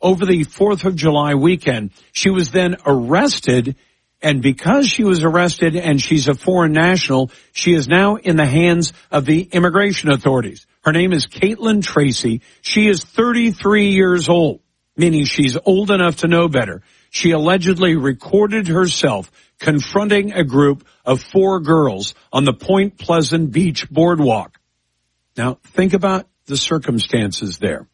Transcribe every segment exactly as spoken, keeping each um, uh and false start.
over the fourth of July weekend. She was then arrested, and because she was arrested and she's a foreign national, she is now in the hands of the immigration authorities. Her name is Caitlin Tracy. She is thirty-three years old, meaning she's old enough to know better. She allegedly recorded herself confronting a group of four girls on the Point Pleasant Beach boardwalk. Now, think about the circumstances there.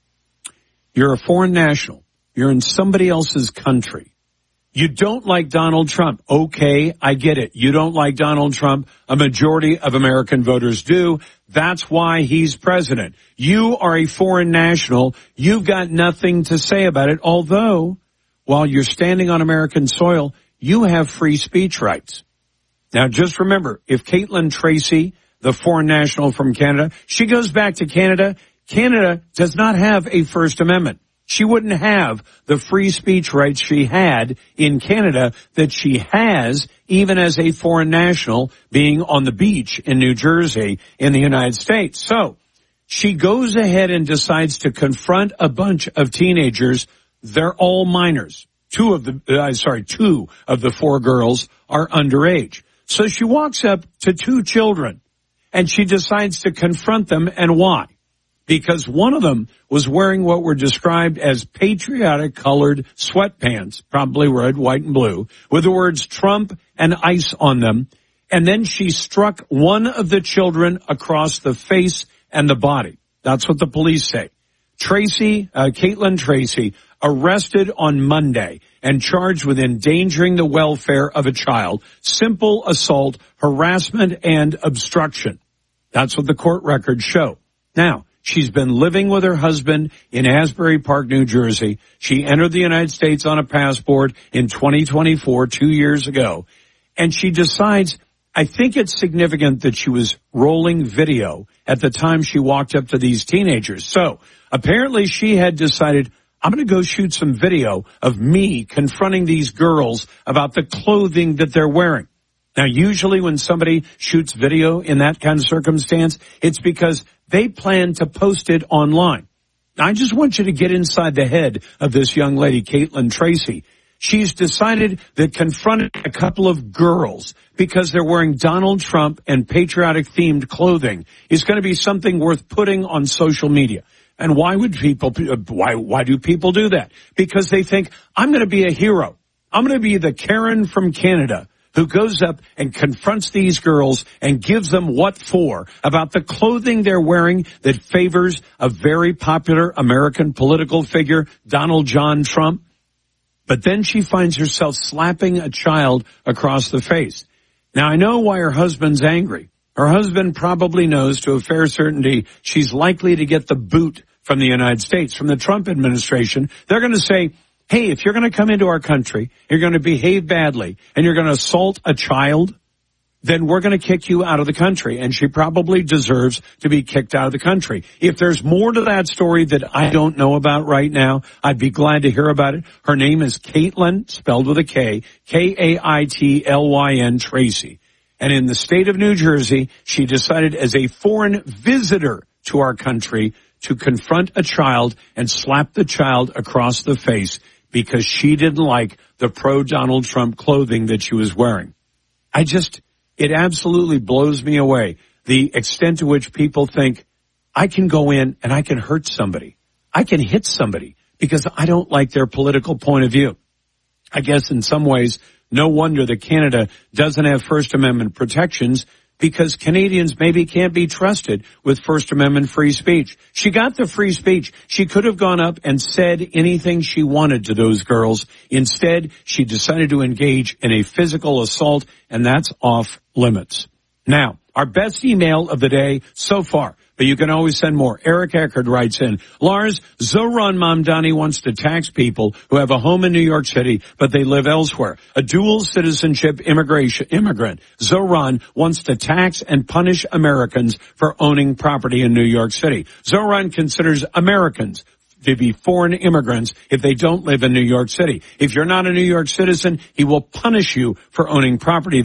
You're a foreign national. You're in somebody else's country. You don't like Donald Trump. Okay, I get it. You don't like Donald Trump. A majority of American voters do. That's why he's president. You are a foreign national. You've got nothing to say about it, although while you're standing on American soil, you have free speech rights. Now, just remember, if Caitlin Tracy, the foreign national from Canada, she goes back to Canada, Canada does not have a First Amendment. She wouldn't have the free speech rights she had in Canada that she has even as a foreign national being on the beach in New Jersey in the United States. So she goes ahead and decides to confront a bunch of teenagers. They're all minors. Two of the, uh, sorry, two of the four girls are underage. So she walks up to two children and she decides to confront them. And why? Because one of them was wearing what were described as patriotic colored sweatpants, probably red, white, and blue, with the words Trump and ICE on them. And then she struck one of the children across the face and the body. That's what the police say. Tracy, uh, Caitlin Tracy, arrested on Monday and charged with endangering the welfare of a child, simple assault, harassment, and obstruction. That's what the court records show. Now, she's been living with her husband in Asbury Park, New Jersey. She entered the United States on a passport in twenty twenty-four, two years ago. And she decides, I think it's significant that she was rolling video at the time she walked up to these teenagers. So apparently she had decided, I'm going to go shoot some video of me confronting these girls about the clothing that they're wearing. Now, usually when somebody shoots video in that kind of circumstance, it's because they plan to post it online. Now, I just want you to get inside the head of this young lady, Caitlin Tracy. She's decided that confronting a couple of girls because they're wearing Donald Trump and patriotic-themed clothing is going to be something worth putting on social media. And why would people, why, why do people do that? Because they think, I'm going to be a hero. I'm going to be the Karen from Canada who goes up and confronts these girls and gives them what for about the clothing they're wearing that favors a very popular American political figure, Donald John Trump. But then she finds herself slapping a child across the face. Now, I know why her husband's angry. Her husband probably knows to a fair certainty she's likely to get the boot from the United States, from the Trump administration. They're going to say, hey, if you're going to come into our country, you're going to behave badly, and you're going to assault a child, then we're going to kick you out of the country. And she probably deserves to be kicked out of the country. If there's more to that story that I don't know about right now, I'd be glad to hear about it. Her name is Caitlin, spelled with a K, K A I T L Y N, Tracy. And in the state of New Jersey, she decided as a foreign visitor to our country to confront a child and slap the child across the face because she didn't like the pro-Donald Trump clothing that she was wearing. I just, it absolutely blows me away, the extent to which people think, I can go in and I can hurt somebody. I can hit somebody because I don't like their political point of view. I guess in some ways, no wonder that Canada doesn't have First Amendment protections, because Canadians maybe can't be trusted with First Amendment free speech. She got the free speech. She could have gone up and said anything she wanted to those girls. Instead, she decided to engage in a physical assault, and that's off limits. Now, our best email of the day so far, but you can always send more. Eric Eckert writes in, Lars, Zoran Mamdani wants to tax people who have a home in New York City, but they live elsewhere. A dual citizenship immigration immigrant. Zoran wants to tax and punish Americans for owning property in New York City. Zoran considers Americans to be foreign immigrants if they don't live in New York City. If you're not a New York citizen, he will punish you for owning property there.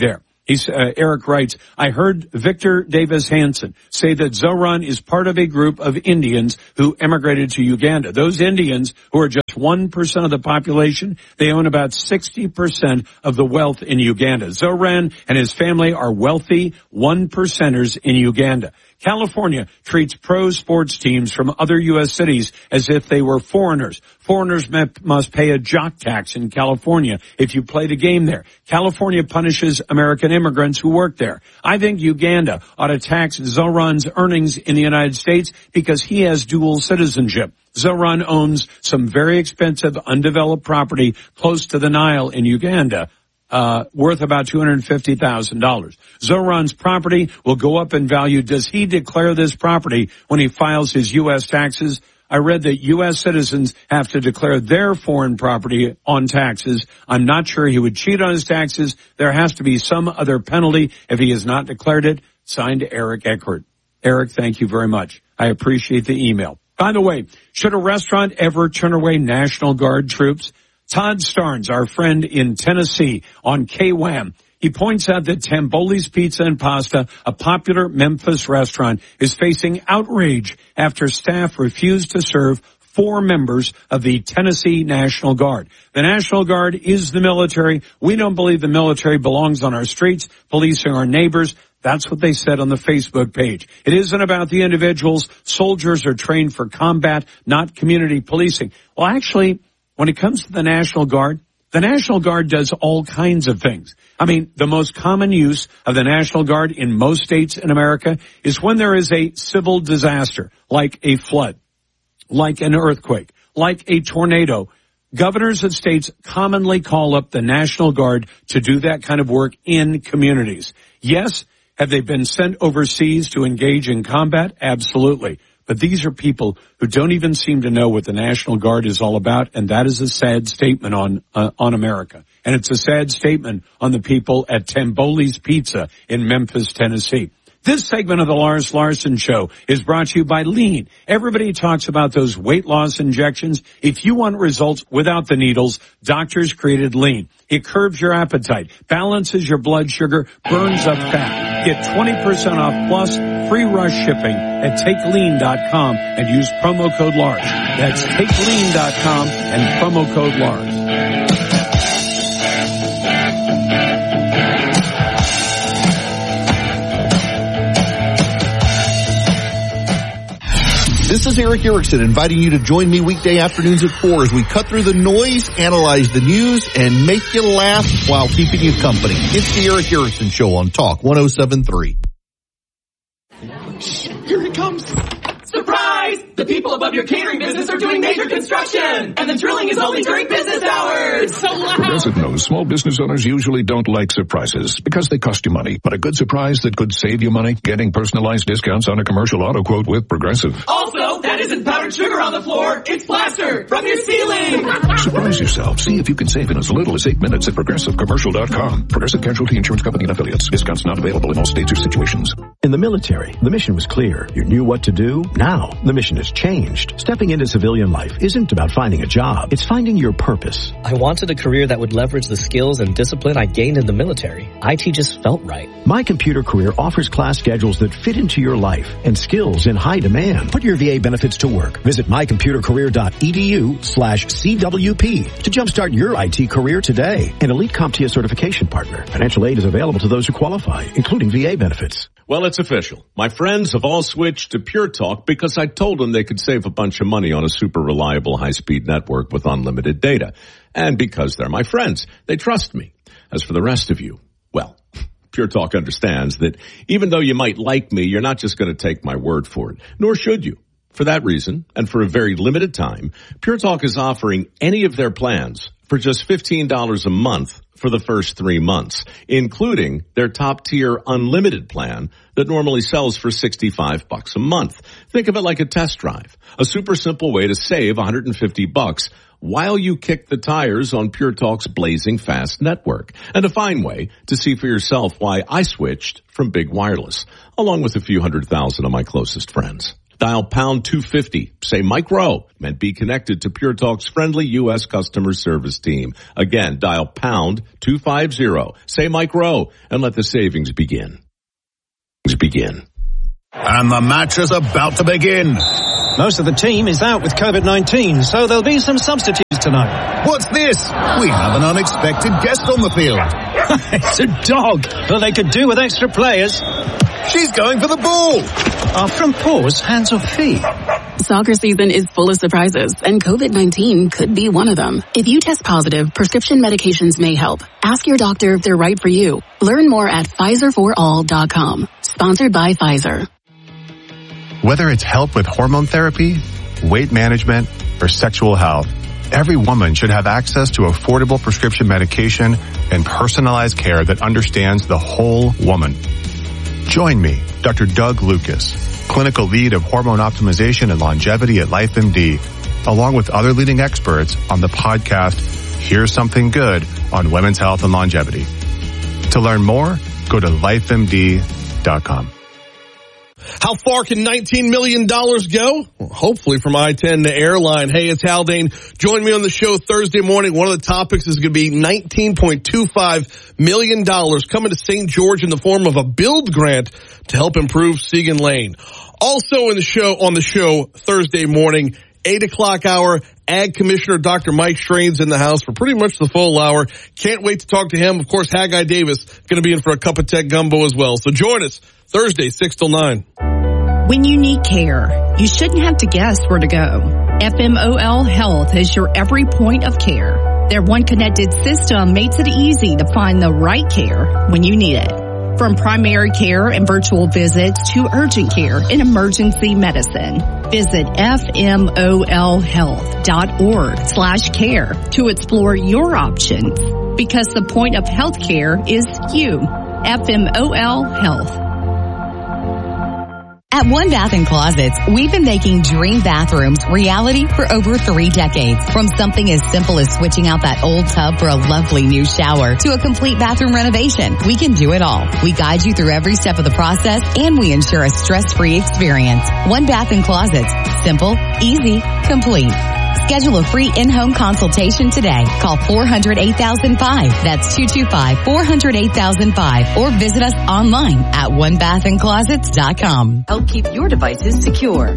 He's, uh, Eric writes, I heard Victor Davis Hansen say that Zoran is part of a group of Indians who emigrated to Uganda. Those Indians, who are just one percent of the population, they own about sixty percent of the wealth in Uganda. Zoran and his family are wealthy one percenters in Uganda. California treats pro sports teams from other U S cities as if they were foreigners. Foreigners must pay a jock tax in California if you play the game there. California punishes American immigrants who work there. I think Uganda ought to tax Zoran's earnings in the United States because he has dual citizenship. Zoran owns some very expensive undeveloped property close to the Nile in Uganda. Uh, worth about two hundred fifty thousand dollars. Zoran's property will go up in value. Does he declare this property when he files his U S taxes? I read that U S citizens have to declare their foreign property on taxes. I'm not sure he would cheat on his taxes. There has to be some other penalty if he has not declared it. Signed, Eric Eckert. Eric, thank you very much. I appreciate the email. By the way, should a restaurant ever turn away National Guard troops? Todd Starnes, our friend in Tennessee on K W A M, he points out that Tamboli's Pizza and Pasta, a popular Memphis restaurant, is facing outrage after staff refused to serve four members of the Tennessee National Guard. The National Guard is the military. We don't believe the military belongs on our streets, policing our neighbors. That's what they said on the Facebook page. It isn't about the individuals. Soldiers are trained for combat, not community policing. Well, actually, when it comes to the National Guard, the National Guard does all kinds of things. I mean, the most common use of the National Guard in most states in America is when there is a civil disaster, like a flood, like an earthquake, like a tornado. Governors of states commonly call up the National Guard to do that kind of work in communities. Yes, have they been sent overseas to engage in combat? Absolutely. But these are people who don't even seem to know what the National Guard is all about, and that is a sad statement on uh, on America. And it's a sad statement on the people at Tamboli's Pizza in Memphis, Tennessee. This segment of the Lars Larson Show is brought to you by Lean. Everybody talks about those weight loss injections. If you want results without the needles, doctors created Lean. It curbs your appetite, balances your blood sugar, burns up fat. Get twenty percent off plus free rush shipping at take lean dot com and use promo code Lars. That's take lean dot com and promo code Lars. This is Eric Erickson inviting you to join me weekday afternoons at four as we cut through the noise, analyze the news, and make you laugh while keeping you company. It's the Eric Erickson Show on Talk one oh seven point three. Here he comes. Surprise! The people above your catering business are doing major construction, and the drilling is only during business hours. It's so loud. Progressive knows small business owners usually don't like surprises because they cost you money. But a good surprise that could save you money? Getting personalized discounts on a commercial auto quote with Progressive. Also, that isn't powdered sugar on the floor. It's plaster from your ceiling. Surprise yourself. See if you can save in as little as eight minutes at progressive commercial dot com. Progressive Casualty Insurance Company and affiliates. Discounts not available in all states or situations. In the military, the mission was clear. You knew what to do. Now, the mission has changed. Stepping into civilian life isn't about finding a job. It's finding your purpose. I wanted a career that would leverage the skills and discipline I gained in the military. I T just felt right. My Computer Career offers class schedules that fit into your life and skills in high demand. Put your V A benefits to work. Visit my computer career dot e d u slash C W P to jumpstart your I T career today. An Elite CompTIA certification partner. Financial aid is available to those who qualify, including V A benefits. Well, it's official. My friends have all switched to Pure Talk because I told them they could save a bunch of money on a super reliable high-speed network with unlimited data. And because they're my friends, they trust me. As for the rest of you, well, Pure Talk understands that even though you might like me, you're not just going to take my word for it, nor should you. For that reason, and for a very limited time, Pure Talk is offering any of their plans for just fifteen dollars a month for the first three months, including their top-tier unlimited plan that normally sells for sixty-five bucks a month. Think of it like a test drive, a super simple way to save one hundred fifty bucks while you kick the tires on Pure Talk's blazing fast network, and a fine way to see for yourself why I switched from big wireless, along with a few hundred thousand of my closest friends. Dial pound two fifty. Say Mike Rowe and be connected to Pure Talk's friendly U S customer service team. Again, dial pound two fifty. Say Mike Rowe and let the savings begin. Begin. And the match is about to begin. Most of the team is out with COVID nineteen, so there'll be some substitutes tonight. What's this? We have an unexpected guest on the field. It's a dog. Well, they could do with extra players. She's going for the ball. Are front paws hands or feet? Soccer season is full of surprises, and COVID nineteen could be one of them. If you test positive, prescription medications may help. Ask your doctor if they're right for you. Learn more at Pfizer for all dot com. Sponsored by Pfizer. Whether it's help with hormone therapy, weight management, or sexual health, every woman should have access to affordable prescription medication and personalized care that understands the whole woman. Join me, Doctor Doug Lucas, clinical lead of hormone optimization and longevity at LifeMD, along with other leading experts on the podcast, Here's Something Good on Women's Health and Longevity. To learn more, go to life M D dot com. How far can nineteen million dollars go? Well, hopefully from I ten to airline. Hey, it's Haldane. Join me on the show Thursday morning. One of the topics is going to be nineteen point two five million dollars coming to Saint George in the form of a build grant to help improve Seagan Lane. Also in the show, on the show Thursday morning, eight o'clock hour, Ag Commissioner Doctor Mike Strain's in the house for pretty much the full hour. Can't wait to talk to him. Of course, Haggai Davis going to be in for a cup of tech gumbo as well. So join us Thursday, six till nine. When you need care, you shouldn't have to guess where to go. F M O L Health is your every point of care. Their one connected system makes it easy to find the right care when you need it. From primary care and virtual visits to urgent care and emergency medicine. Visit F M O L health dot org slash care to explore your options. Because the point of health care is you. F M O L Health. At One Bath and Closets, we've been making dream bathrooms reality for over three decades. From something as simple as switching out that old tub for a lovely new shower to a complete bathroom renovation, we can do it all. We guide you through every step of the process, and we ensure a stress-free experience. One Bath and Closets. Simple, easy, complete. Schedule a free in-home consultation today. Call four hundred, eight thousand five. That's two two five, four hundred, eight thousand five. Or visit us online at one bath and closets dot com. Help keep your devices secure.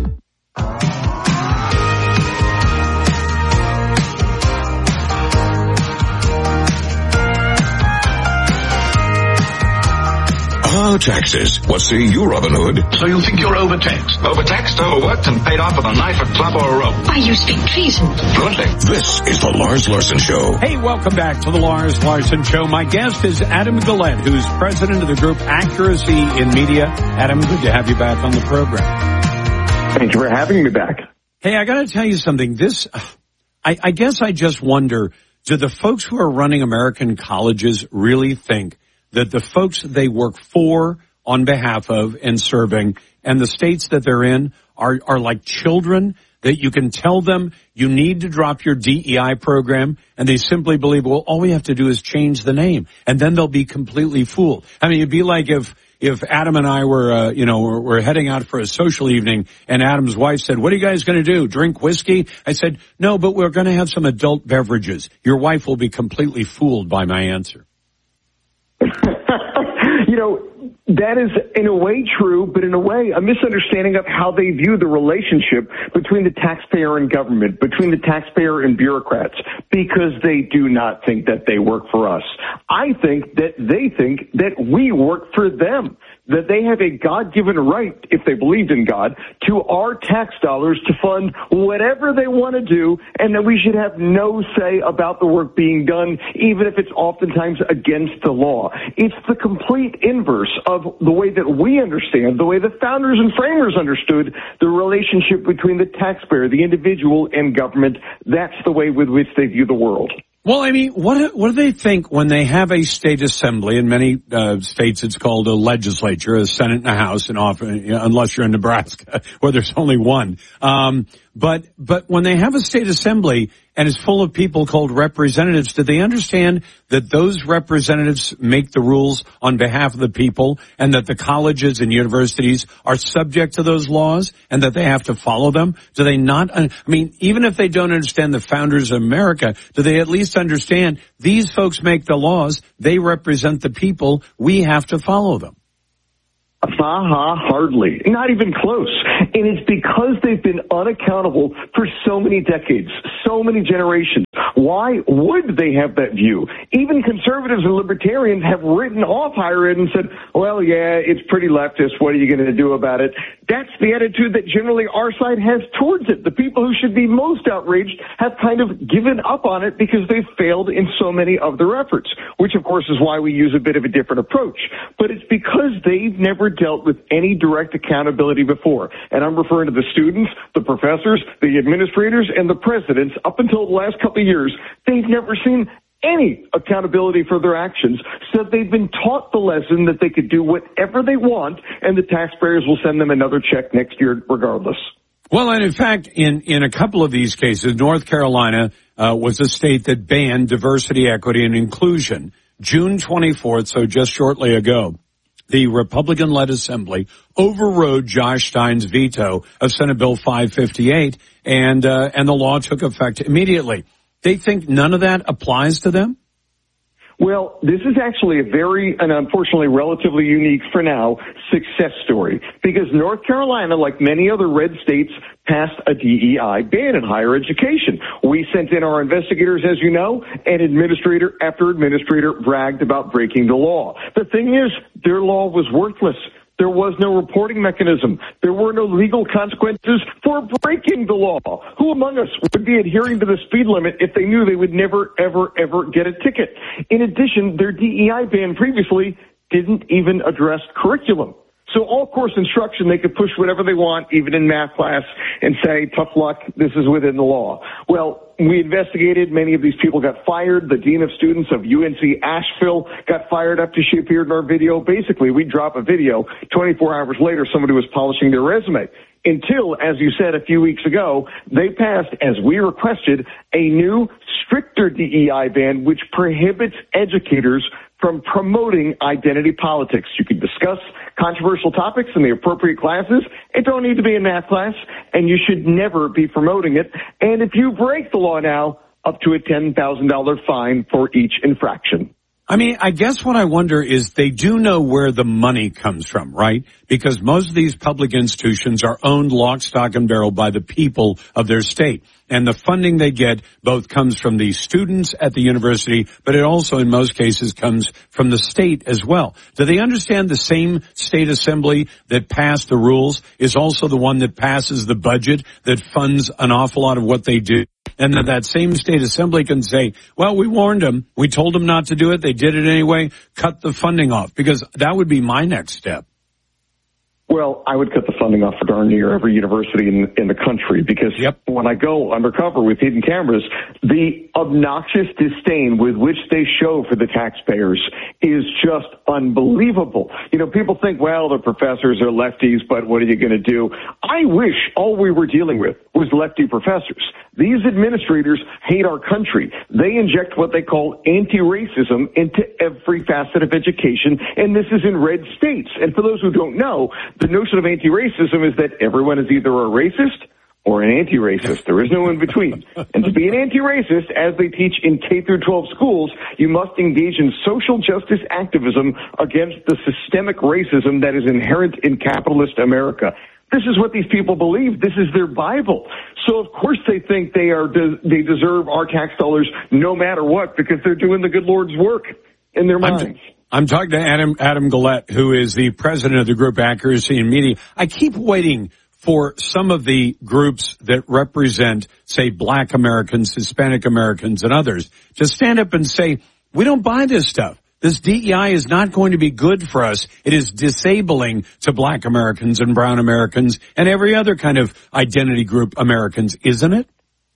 Oh, taxes. What's the you, Robin Hood? So you think you're overtaxed? Overtaxed, overworked, and paid off with a knife, a club, or a rope? Why, you speak treason. Fluently. This is the Lars Larson Show. Hey, welcome back to the Lars Larson Show. My guest is Adam Guillette, who's president of the group Accuracy in Media. Adam, good to have you back on the program. Thank you for having me back. Hey, I got to tell you something. This, I, I guess I just wonder, do the folks who are running American colleges really think that the folks they work for, on behalf of, and serving, and the states that they're in are, are like children that you can tell them you need to drop your D E I program, and they simply believe, well, all we have to do is change the name, and then they'll be completely fooled. I mean, it'd be like if if Adam and I were, uh, you know, we're, we're heading out for a social evening, and Adam's wife said, what are you guys going to do, drink whiskey? I said, no, but we're going to have some adult beverages. Your wife will be completely fooled by my answer. You know, that is in a way true, but in a way a misunderstanding of how they view the relationship between the taxpayer and government, between the taxpayer and bureaucrats, because they do not think that they work for us. I think that they think that we work for them, that they have a God-given right, if they believed in God, to our tax dollars to fund whatever they want to do, and that we should have no say about the work being done, even if it's oftentimes against the law. It's the complete inverse of the way that we understand, the way the founders and framers understood the relationship between the taxpayer, the individual, and government. That's the way with which they view the world. Well, I mean, what what do they think when they have a state assembly? In many uh, states, it's called a legislature, a Senate and a House, and often, you know, unless you're in Nebraska, where there's only one. Um, but but when they have a state assembly and is full of people called representatives. Do they understand that those representatives make the rules on behalf of the people, and that the colleges and universities are subject to those laws and that they have to follow them? Do they not? I mean, even if they don't understand the founders of America, do they at least understand these folks make the laws, they represent the people, we have to follow them? Aha, hardly. Not even close. And it's because they've been unaccountable for so many decades, so many generations. Why would they have that view? Even conservatives and libertarians have written off higher ed and said, well, yeah, it's pretty leftist. What are you going to do about it? That's the attitude that generally our side has towards it. The people who should be most outraged have kind of given up on it because they've failed in so many of their efforts, which of course is why we use a bit of a different approach. But it's because they've never dealt with any direct accountability before. And I'm referring to the students, the professors, the administrators, and the presidents. Up until the last couple of years, they've never seen any accountability for their actions. So they've been taught the lesson that they could do whatever they want, and the taxpayers will send them another check next year regardless. Well, and in fact, in, in a couple of these cases, North Carolina uh, was a state that banned diversity, equity, and inclusion. June twenty-fourth, so just shortly ago, the Republican-led Assembly overrode Josh Stein's veto of Senate Bill five fifty-eight, and uh, and the law took effect immediately. They think none of that applies to them? Well, this is actually a very, and unfortunately relatively unique for now, success story. Because North Carolina, like many other red states, passed a D E I ban in higher education. We sent in our investigators, as you know, and administrator after administrator bragged about breaking the law. The thing is, their law was worthless. There was no reporting mechanism. There were no legal consequences for breaking the law. Who among us would be adhering to the speed limit if they knew they would never, ever, ever get a ticket? In addition, their D E I ban previously didn't even address curriculum. So all course instruction, they could push whatever they want, even in math class, and say, tough luck, this is within the law. Well, we investigated. Many of these people got fired. The dean of students of U N C Asheville got fired after she appeared in our video. Basically, we drop a video. twenty-four hours later, somebody was polishing their resume. Until, as you said a few weeks ago, they passed, as we requested, a new, stricter D E I ban, which prohibits educators from promoting identity politics. You can discuss controversial topics in the appropriate classes. It don't need to be in math class, and you should never be promoting it. And if you break the law now, up to a ten thousand dollars fine for each infraction. I mean, I guess what I wonder is they do know where the money comes from, right? Because most of these public institutions are owned lock, stock, and barrel by the people of their state. And the funding they get both comes from the students at the university, but it also in most cases comes from the state as well. Do they understand the same state assembly that passed the rules is also the one that passes the budget that funds an awful lot of what they do? And that that same state assembly can say, well, we warned them. We told them not to do it. They did it anyway. Cut the funding off, because that would be my next step. Well, I would cut the funding off for darn near every university in, in the country, because yep. when I go undercover with hidden cameras, the obnoxious disdain with which they show for the taxpayers is just unbelievable. You know, people think, well, the professors are lefties, but what are you going to do? I wish all we were dealing with was lefty professors. These administrators hate our country. They inject what they call anti-racism into every facet of education, and this is in red states. And for those who don't know, the notion of anti-racism is that everyone is either a racist or an anti-racist. There is no in between. And to be an anti-racist, as they teach in K through twelve schools, you must engage in social justice activism against the systemic racism that is inherent in capitalist America. This is what these people believe. This is their Bible. So of course they think they are they deserve our tax dollars no matter what, because they're doing the good Lord's work in their minds. I'm, I'm talking to Adam Adam Gullette, who is the president of the group Accuracy in Media. I keep waiting for some of the groups that represent, say, Black Americans, Hispanic Americans, and others to stand up and say, we don't buy this stuff. This D E I is not going to be good for us. It is disabling to Black Americans and Brown Americans and every other kind of identity group Americans, isn't it?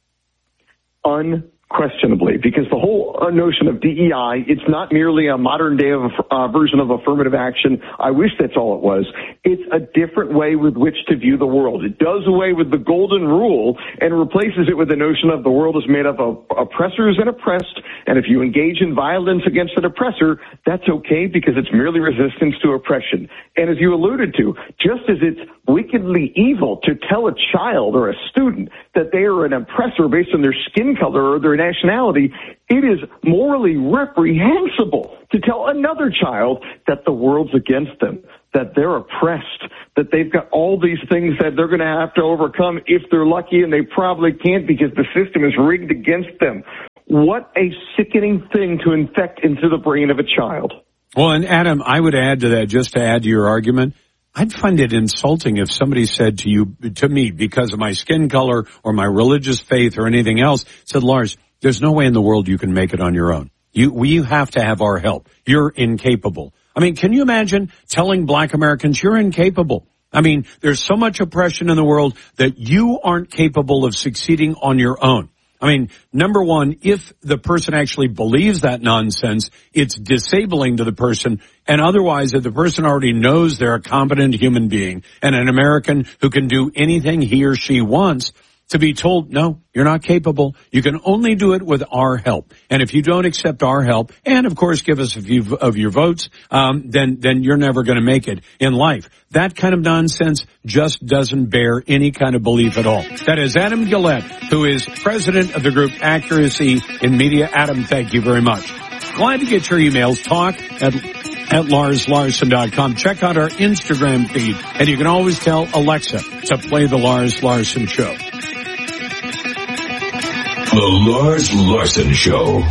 Unquestionably, because the whole notion of D E I, it's not merely a modern day of uh, version of affirmative action. I wish that's all it was. It's a different way with which to view the world. It does away with the golden rule and replaces it with the notion of the world is made up of oppressors and oppressed, and if you engage in violence against an oppressor, that's okay because it's merely resistance to oppression. And as you alluded to, just as it's wickedly evil to tell a child or a student that they are an oppressor based on their skin color or their nationality, it is morally reprehensible to tell another child that the world's against them, that they're oppressed, that they've got all these things that they're going to have to overcome if they're lucky, and they probably can't because the system is rigged against them. What a sickening thing to infect into the brain of a child. Well, and Adam, I would add to that, just to add to your argument, I'd find it insulting if somebody said to you, to me, because of my skin color or my religious faith or anything else, said, Lars, there's no way in the world you can make it on your own. You, we have to have our help. You're incapable. I mean, can you imagine telling black Americans you're incapable? I mean, there's so much oppression in the world that you aren't capable of succeeding on your own. I mean, number one, if the person actually believes that nonsense, it's disabling to the person. And otherwise, if the person already knows they're a competent human being and an American who can do anything he or she wants, to be told, no, you're not capable. You can only do it with our help. And if you don't accept our help, and of course give us a few of your votes, um, then, then you're never going to make it in life. That kind of nonsense just doesn't bear any kind of belief at all. That is Adam Gillette, who is president of the group Accuracy in Media. Adam, thank you very much. Glad to get your emails. Talk at at Lars Larson dot com. Check out our Instagram feed, and you can always tell Alexa to play the Lars Larson Show. The Lars Larson Show.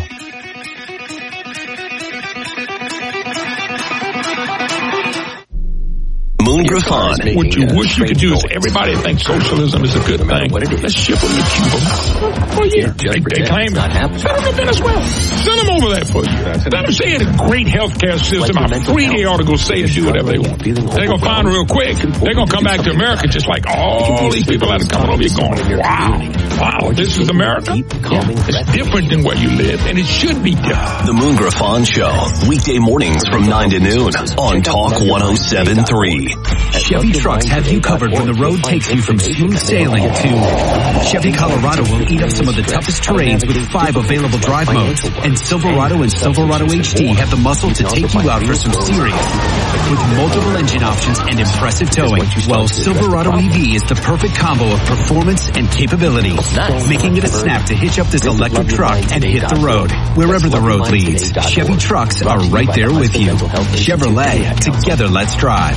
Moon Griffon. What you wish you could do is everybody thinks socialism is a good thing. Let's ship them to Cuba. Oh, yeah. They, they claim that. Send them to Venezuela. Send them over there for you. Let them say it's a great healthcare system. I'm free. They ought to go say and do whatever they want. They're going to find real quick. They're going to come back to America just like all these people that are coming over here going, wow, wow, this is America? Yeah. It's different than where you live, and it should be different. The Moon Griffon Show. Weekday mornings from nine to noon on Talk one oh seven point three. Chevy trucks have you covered when the road takes you from smooth sailing to Chevy Colorado will eat up some of the toughest terrains with five available drive modes. And Silverado and Silverado H D have the muscle to take you out for some serious with multiple engine options and impressive towing. Well, Silverado E V is the perfect combo of performance and capability, making it a snap to hitch up this electric truck and hit the road. Wherever the road leads, Chevy trucks are right there with you. Chevrolet, together let's drive.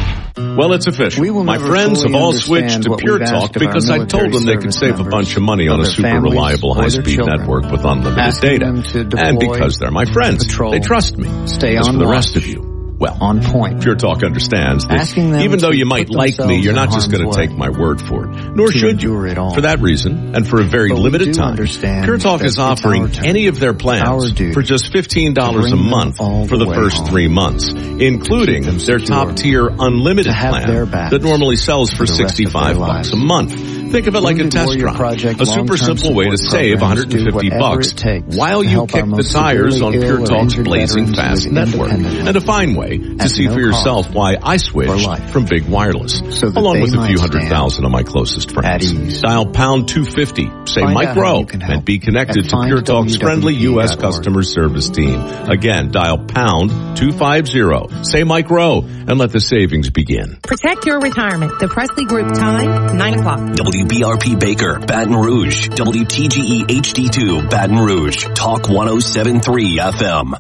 Well, it's official. My friends have all switched to Pure Talk because I told them they could save a bunch of money on a super reliable high-speed network with unlimited data. And because they're my friends, they trust me. Stay As on for the watch. rest of you, well, on point. Pure Talk understands that even though you might like me, you're not just going to take my word for it. Nor should you. For that reason, and for a very limited time, Pure Talk is offering any of their plans for just fifteen dollars a month for the first three months, including their top-tier unlimited plan that normally sells for sixty-five bucks a month. Think of it like a test drive, a super simple way to save one hundred fifty bucks while you kick the tires on Pure Talk's blazing fast network, and a fine way to see for yourself why I switched from big wireless, along with a few hundred thousand of my closest friends. Dial pound two fifty, say Mike Rowe, and be connected to Pure Talk's friendly U S customer service team. Again, dial pound two fifty, say Mike Rowe, and let the savings begin. Protect your retirement. The Presley Group time, nine o'clock. W B R P Baker, Baton Rouge. W T G E H D two, Baton Rouge. Talk one oh seven point three F M.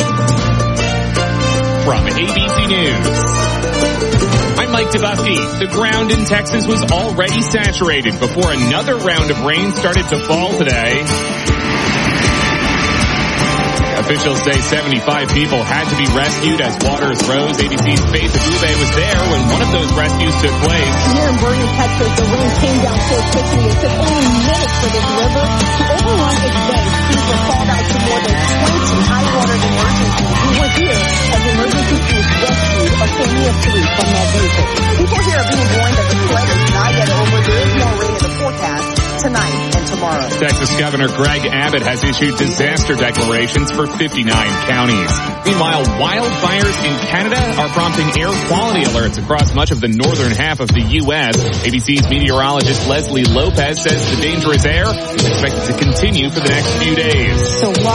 From A B C News, I'm Mike DeBuffy. The ground in Texas was already saturated before another round of rain started to fall today. Officials say seventy-five people had to be rescued as waters rose. A B C's Faith Abube was there when one of those rescues took place. Here in Vernon, Texas, the rain came down so quickly it took only minutes for this river to overrun its banks. Crews were called out to more than twenty high-water emergencies. We were here as emergency crews rescued a family of three from that vehicle. People here are being warned that the threat is not yet over. There is more rain in the forecast. tonight and tomorrow. Texas Governor Greg Abbott has issued disaster declarations for fifty-nine counties. Meanwhile, wildfires in Canada are prompting air quality alerts across much of the northern half of the U S. A B C's meteorologist Leslie Lopez says the dangerous air is expected to continue for the next few days. So